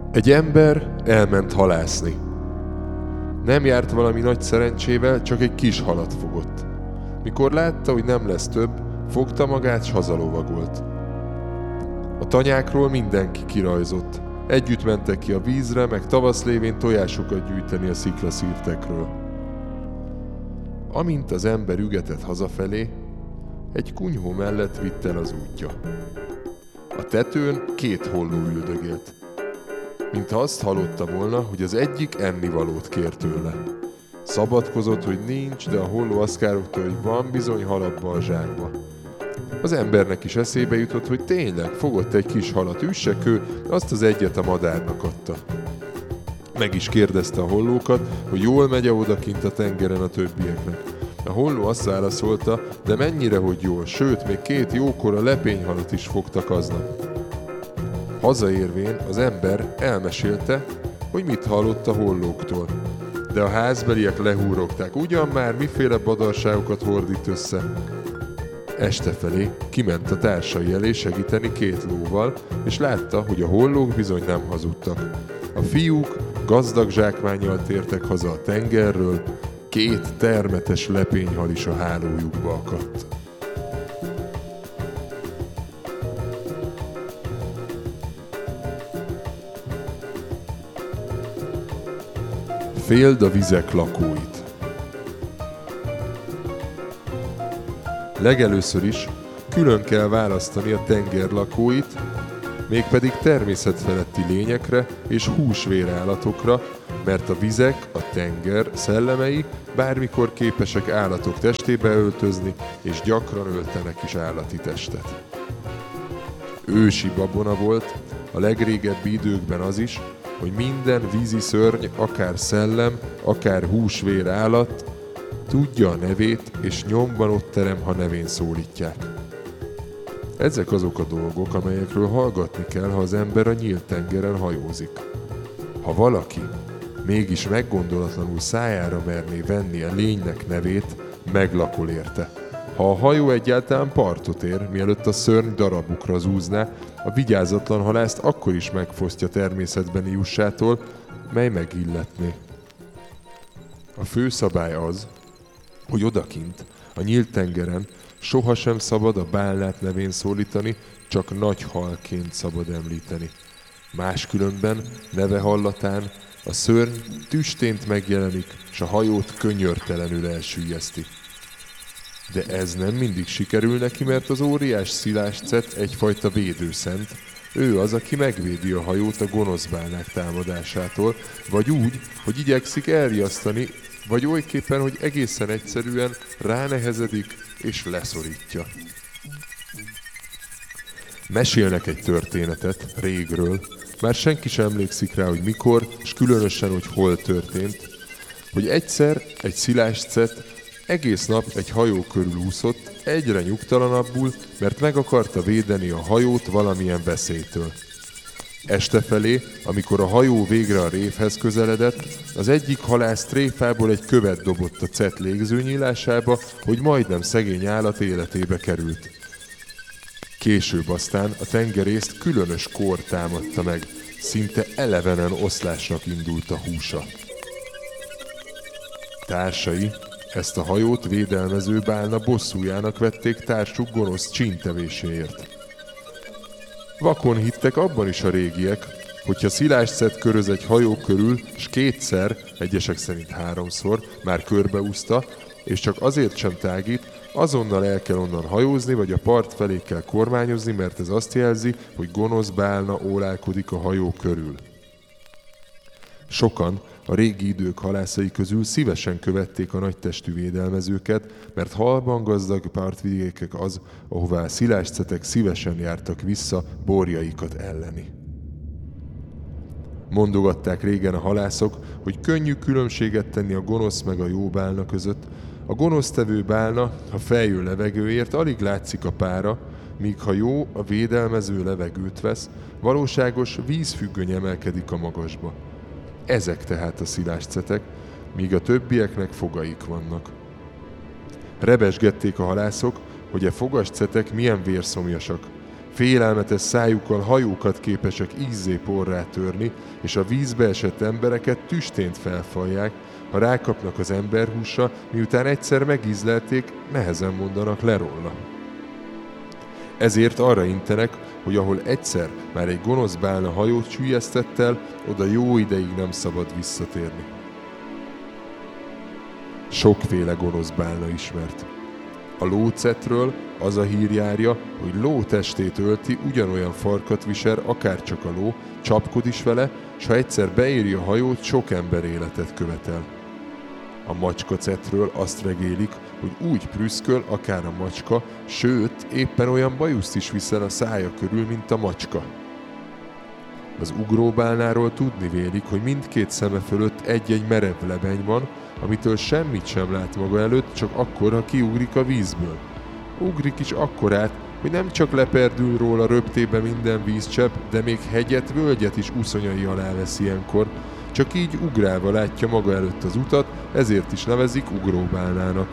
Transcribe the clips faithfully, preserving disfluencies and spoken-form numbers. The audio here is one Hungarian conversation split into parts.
Egy ember elment halászni. Nem járt valami nagy szerencsével, csak egy kis halat fogott. Mikor látta, hogy nem lesz több, fogta magát, s hazalovagolt. A tanyákról mindenki kirajzott. Együtt mentek ki a vízre, meg tavasz lévén tojásokat gyűjteni a sziklaszírtekről. Amint az ember ügetett hazafelé, egy kunyhó mellett vitt el az útja. A tetőn két holló üldögélt. Mintha azt hallotta volna, hogy az egyik ennivalót kér tőle. Szabadkozott, hogy nincs, de a holló azt károgta, hogy van bizony hal abba a zsákba. Az embernek is eszébe jutott, hogy tényleg fogott egy kis halat, üssek ő, azt az egyet a madárnak adta. Meg is kérdezte a hollókat, hogy jól megy-e odakint a tengeren a többieknek. A holló azt válaszolta, de mennyire, hogy jól, sőt, még két jókora lepényhalat is fogtak aznap. Hazaérvén az ember elmesélte, hogy mit hallott a hollóktól. De a házbeliek lehúrogták, ugyan már miféle badarságokat hordít össze. Este felé kiment a társai elé segíteni két lóval, és látta, hogy a hollók bizony nem hazudtak. A fiúk gazdag zsákmánnyal tértek haza a tengerről, két termetes lepényhal is a hálójukba akadt. Féld a vizek lakóit. Legelőször is külön kell választani a tenger lakóit, mégpedig természetfeletti lényekre és húsvérállatokra, mert a vizek, a tenger szellemei bármikor képesek állatok testébe öltözni, és gyakran öltenek is állati testet. Ősi babona volt a legrégebbi időkben az is, hogy minden vízi szörny, akár szellem, akár húsvér állat tudja a nevét, és nyomban ott terem, ha nevén szólítják. Ezek azok a dolgok, amelyekről hallgatni kell, ha az ember a nyílt tengeren hajózik. Ha valaki mégis meggondolatlanul szájára merné venni a lénynek nevét, meglakol érte. Ha a hajó egyáltalán partot ér, mielőtt a szörny darabukra zúzná, a vigyázatlan halászt akkor is megfosztja természetbeni jussától, mely megilletné. A fő szabály az, hogy odakint, a nyílt tengeren sohasem szabad a bálnát nevén szólítani, csak nagy halként szabad említeni. Máskülönben neve hallatán a szörny tüstént megjelenik, s a hajót könyörtelenül elsüllyeszti. De ez nem mindig sikerül neki, mert az óriás Szilászcet egyfajta védőszent. Ő az, aki megvédi a hajót a gonosz bálnák támadásától, vagy úgy, hogy igyekszik elriasztani, vagy olyképpen, hogy egészen egyszerűen ránehezedik és leszorítja. Mesélnek egy történetet régről, már senki sem emlékszik rá, hogy mikor, és különösen, hogy hol történt, hogy egyszer egy Szilászcet egész nap egy hajó körül úszott, egyre nyugtalanabbul, mert meg akarta védeni a hajót valamilyen veszélytől. Este felé, amikor a hajó végre a révhez közeledett, az egyik halász tréfából egy követ dobott a cet légzőnyílásába, hogy majdnem szegény állat életébe került. Később aztán a tengerészt különös kór támadta meg, szinte elevenen oszlásnak indult a húsa. Társai ezt a hajót védelmező bálna bosszújának vették társuk gonosz csíntevéséért. Vakon hittek abban is a régiek, hogyha Szilászcet köröz egy hajó körül, s kétszer, egyesek szerint háromszor már körbeúszta, és csak azért sem tágít, azonnal el kell onnan hajózni, vagy a part felé kell kormányozni, mert ez azt jelzi, hogy gonosz bálna ólálkodik a hajó körül. Sokan a régi idők halászai közül szívesen követték a nagytestű védelmezőket, mert halban gazdag partvidékek az, ahová a Szilászcetek szívesen jártak vissza borjaikat elleni. Mondogatták régen a halászok, hogy könnyű különbséget tenni a gonosz meg a jó bálna között. A gonosztevő bálna, ha feljön levegőért, alig látszik a pára, míg ha jó, a védelmező levegőt vesz, valóságos vízfüggöny emelkedik a magasba. Ezek tehát a Szilászcetek, míg a többieknek fogaik vannak. Rebesgették a halászok, hogy a fogascetek milyen vérszomjasak. Félelmetes szájukkal hajókat képesek ízzé porrá törni, és a vízbe esett embereket tüstént felfalják, ha rákapnak az emberhúsra, miután egyszer megízlelték, nehezen mondanak le róla. Ezért arra intenek, hogy ahol egyszer már egy gonosz bálna hajót süllyesztett el, oda jó ideig nem szabad visszatérni. Sokféle gonosz bálna ismert. A lócetről az a hír járja, hogy ló testét ölti, ugyanolyan farkat visel, akárcsak a ló, csapkod is vele, s ha egyszer beéri a hajót, sok ember életet követel. A macskacetről azt regélik, hogy úgy prüszköl, akár a macska, sőt, éppen olyan bajuszt is viszel a szája körül, mint a macska. Az ugróbálnáról tudni vélik, hogy mindkét szeme fölött egy-egy merev lebeny van, amitől semmit sem lát maga előtt, csak akkor, ha kiugrik a vízből. Ugrik is akkorát, hogy nem csak leperdül róla röptébe minden vízcsepp, de még hegyet, völgyet is uszonyai alá vesz ilyenkor, csak így ugrálva látja maga előtt az utat, ezért is nevezik ugróbálnának.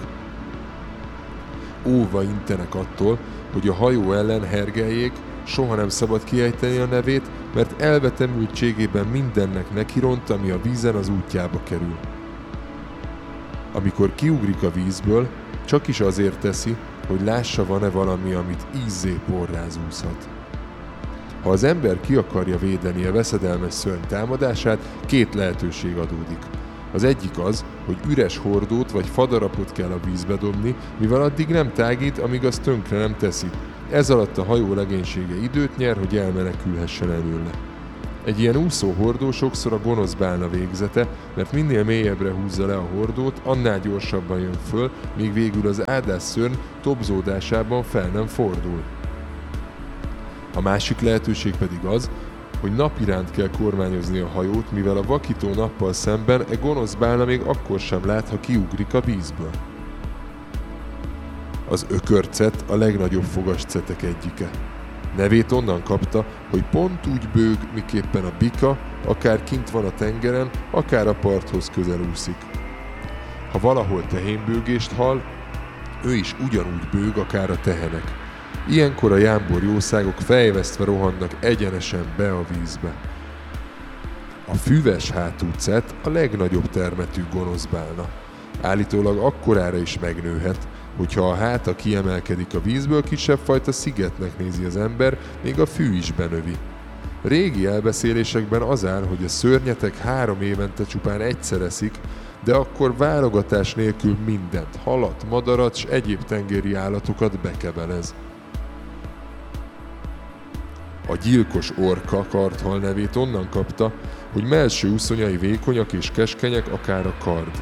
Óva intenek attól, hogy a hajó ellen hergeljék, soha nem szabad kiejteni a nevét, mert elvetemültségében mindennek nekiront, ami a vízen az útjába kerül. Amikor kiugrik a vízből, csak is azért teszi, hogy lássa, van-e valami, amit ízzé porrázúzhat. Ha az ember ki akarja védeni a veszedelmes szörny támadását, két lehetőség adódik. Az egyik az, hogy üres hordót vagy fadarabot kell a vízbe dobni, mivel addig nem tágít, amíg azt tönkre nem teszi. Ez alatt a hajó legénysége időt nyer, hogy elmenekülhessen előle. Egy ilyen úszó hordó sokszor a gonosz bálna végzete, mert minél mélyebbre húzza le a hordót, annál gyorsabban jön föl, míg végül az áldás szörny tobzódásában fel nem fordul. A másik lehetőség pedig az, hogy napiránt kell kormányozni a hajót, mivel a vakító nappal szemben e gonosz bálna még akkor sem lát, ha kiugrik a vízből. Az ökörcet a legnagyobb fogascetek egyike. Nevét onnan kapta, hogy pont úgy bőg, miképpen a bika, akár kint van a tengeren, akár a parthoz közel úszik. Ha valahol tehénbőgést hall, ő is ugyanúgy bőg, akár a tehenek. Ilyenkor a jámbor jószágok fejvesztve rohannak egyenesen be a vízbe. A füves hátú cet a legnagyobb termetű gonosz bálna. Állítólag akkorára is megnőhet, hogyha a háta kiemelkedik a vízből, kisebb fajta szigetnek nézi az ember, még a fű is benövi. Régi elbeszélésekben az áll, hogy a szörnyetek három évente csupán egyszer eszik, de akkor válogatás nélkül mindent, halat, madarat s egyéb tengeri állatokat bekebelez. A gyilkos orka karthal nevét onnan kapta, hogy mellső úszonyai vékonyak és keskenyek, akár a kard.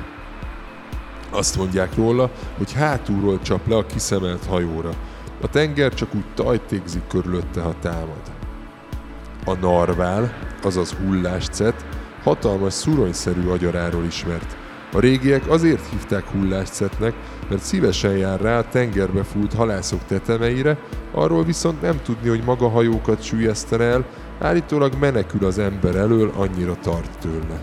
Azt mondják róla, hogy hátulról csap le a kiszemelt hajóra. A tenger csak úgy tajtékzik körülötte, ha támad. A narvál, azaz hulláscet, hatalmas szuronyszerű agyaráról ismert. A régiek azért hívták hulláscetnek, mert szívesen jár rá a tengerbe fúlt halászok tetemeire, arról viszont nem tudni, hogy maga hajókat süllyeszten el, állítólag menekül az ember elől, annyira tart tőle.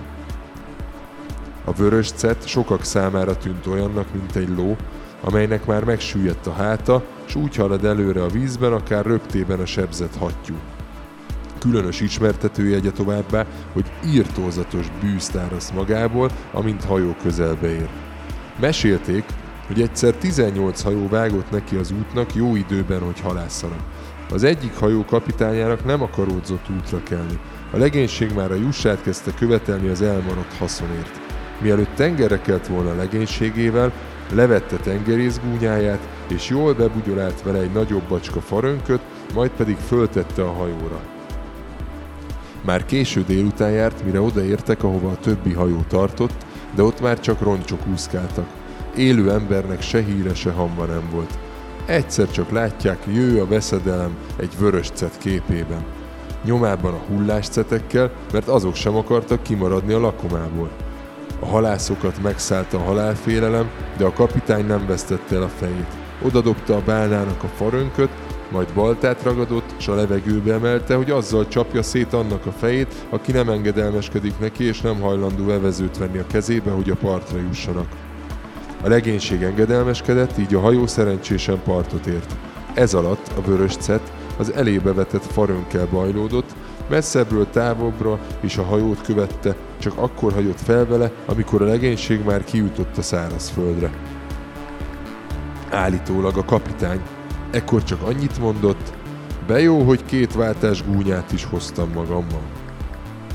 A vörös cet sokak számára tűnt olyannak, mint egy ló, amelynek már megsüllyedt a háta, s úgy halad előre a vízben, akár röptében a sebzett hattyú. Különös ismertetőjegye továbbá, hogy írtózatos bűzt áraszt magából, amint hajó közelbe ér. Mesélték, hogy egyszer tizennyolc hajó vágott neki az útnak jó időben, hogy halászanak. Az egyik hajó kapitányának nem akaródzott útra kelni. A legénység már a jussát kezdte követelni az elmaradt haszonért. Mielőtt tengerre kelt volna a legénységével, levette tengerészgúnyáját, és jól bebugyolált vele egy nagyobb bacska farönköt, majd pedig föltette a hajóra. Már késő délután járt, mire odaértek, ahova a többi hajó tartott, de ott már csak roncsok úszkáltak. Élő embernek se híre, se hamba nem volt. Egyszer csak látják, jő a veszedelem egy vörös cet képében. Nyomában a hulláscetekkel, mert azok sem akartak kimaradni a lakomából. A halászokat megszállta a halálfélelem, de a kapitány nem vesztette el a fejét. Odadobta a bálnának a farönköt, majd baltát ragadott, s a levegőbe emelte, hogy azzal csapja szét annak a fejét, aki nem engedelmeskedik neki, és nem hajlandó evezőt venni a kezébe, hogy a partra jussanak. A legénység engedelmeskedett, így a hajó szerencsésen partot ért. Ez alatt a vörös cet az elébe vetett farönkkel bajlódott, messzebbről távolabbra is a hajót követte, csak akkor hagyott fel vele, amikor a legénység már kijutott a szárazföldre. Állítólag a kapitány ekkor csak annyit mondott: be jó, hogy két váltás gúnyát is hoztam magammal.